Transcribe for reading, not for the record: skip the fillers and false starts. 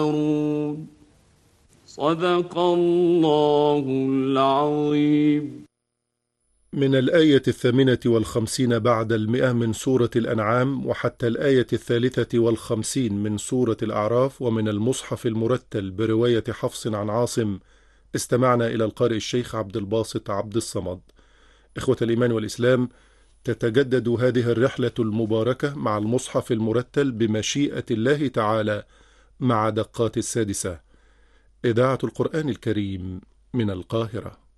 صدق الله العظيم. من الآية 58 بعد 100 من سورة الأنعام وحتى الآية 53 من سورة الأعراف، ومن المصحف المرتل برواية حفص عن عاصم. استمعنا إلى القارئ الشيخ عبد الباسط عبد الصمد. إخوة الإيمان والإسلام، تتجدد هذه الرحلة المباركة مع المصحف المرتل بمشيئة الله تعالى مع دقات السادسة. إذاعة القرآن الكريم من القاهرة.